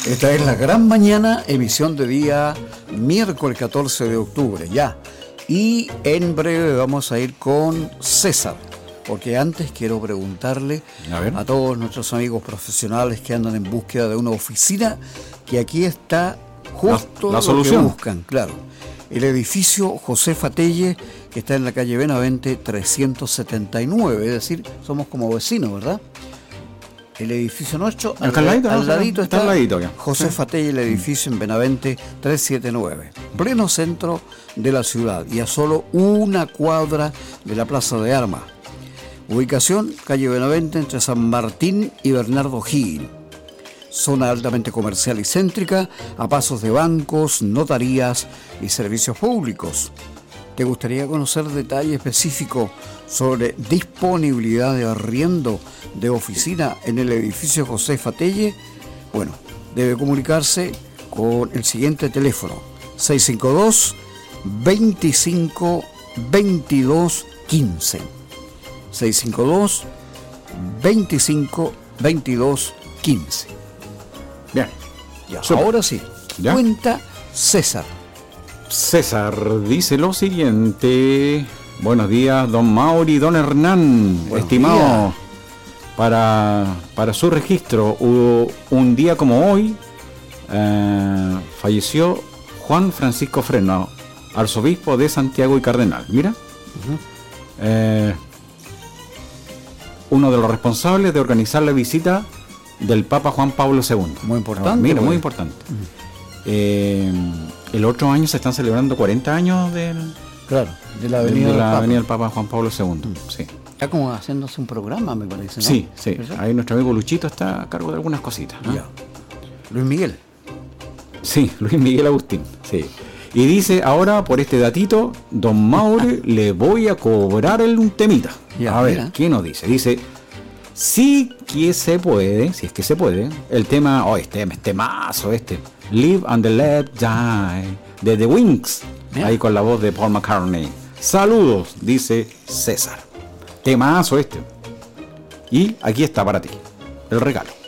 Esta es La Gran Mañana, emisión de día miércoles 14 de octubre, ya. Y en breve vamos a ir con César, porque antes quiero preguntarle a todos nuestros amigos profesionales que andan en búsqueda de una oficina, que aquí está justo la lo solución que buscan, claro. El edificio Josefa Telle, que está en la calle Benavente 379, es decir, somos como vecinos, ¿verdad? El edificio nuestro, al ladito está al ladito, Josefa Telle, el edificio en Benavente 379, pleno centro de la ciudad y a solo una cuadra de la Plaza de Armas. Ubicación, calle Benavente entre San Martín y Bernardo Higgins. Zona altamente comercial y céntrica, a pasos de bancos, notarías y servicios públicos. ¿Te gustaría conocer detalle específico sobre disponibilidad de arriendo de oficina en el edificio Josefa Telle? Bueno, debe comunicarse con el siguiente teléfono: 652 25 22 15. 652 25 22 15. Bien. Ya, ahora sí. ¿Ya? Cuenta César. César dice lo siguiente. Buenos días, don Mauri y don Hernán. Buenos estimado días. Para su registro, un día como hoy falleció Juan Francisco Freno, arzobispo de Santiago y cardenal. Mira, uno de los responsables de organizar la visita del Papa Juan Pablo II. Muy importante. Mira, muy importante. El otro año se están celebrando 40 años de la avenida del Papa Juan Pablo II. Sí. Está como haciéndose un programa, me parece, ¿no? Sí. ¿Verdad? Ahí nuestro amigo Luchito está a cargo de algunas cositas, ¿no? Ya. Luis Miguel. Sí, Luis Miguel Agustín. Sí. Y dice, ahora por este datito, don Maure, le voy a cobrar un temita. Ya, a ver, mira. ¿qué nos dice? Dice, sí que se puede, si es que se puede, el tema, temazo, Live and Let Die, de The Wings, Mira. ahí con la voz de Paul McCartney. Saludos, dice César. Temazo. Y aquí está para ti, el regalo.